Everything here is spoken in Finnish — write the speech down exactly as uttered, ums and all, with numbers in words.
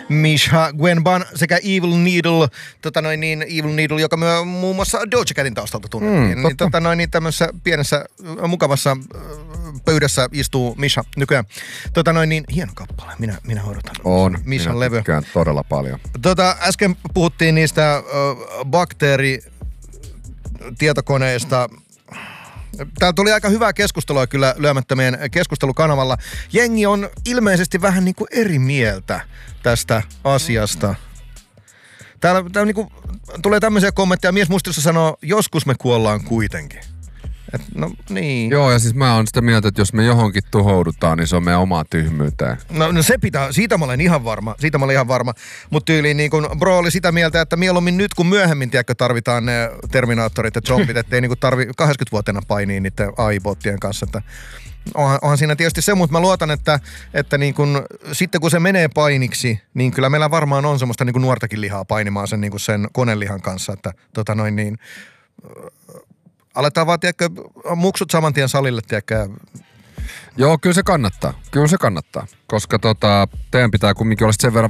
Misha, Gwen Ban sekä Evil Needle, tota noin niin, Evil Needle, joka myö muun muassa Doja Catin taustalta tunnettiin. Mm, niin, tota noin niin tämmöisessä pienessä, mukavassa pöydässä istuu Misha nykyään. Tota noin niin, hieno kappale, minä, minä odotan. On, Mishan minä levy. tykkään todella paljon. Tota, äsken puhuttiin niistä äh, bakteeri tietokoneista. Täällä tuli aika hyvää keskustelua kyllä Lyömättömien keskustelukanavalla. Jengi on ilmeisesti vähän niin kuin eri mieltä tästä asiasta. Täällä, täällä niin kuin tulee tämmöisiä kommentteja. Mies muistissa sanoo, joskus me kuollaan kuitenkin. Et, no niin. Joo, ja siis mä oon sitä mieltä, että jos me johonkin tuhoudutaan, niin se on meidän omaa tyhmyyteen. No, no se pitää, siitä mä olen ihan varma, siitä mä olen ihan varma. Mutta tyyliin niin kun bro oli sitä mieltä, että mieluummin nyt kuin myöhemmin, tiedätkö, tarvitaan ne Terminaattorit ja zombit, ettei niin tarvi kaksikymmentävuotiaana painia niiden A I-bottien kanssa. Että onhan, onhan siinä tietysti se, mutta mä luotan, että, että niin kun, sitten kun se menee painiksi, niin kyllä meillä varmaan on semmoista niin kun nuortakin lihaa painimaan sen, niin kun sen konelihan kanssa, että tota noin niin... Aletaan vaan, tiedätkö, muksut saman tien salille, tiedätkö. Joo, kyllä se kannattaa. Kyllä se kannattaa. Koska tota, teidän pitää kumminkin olla sen verran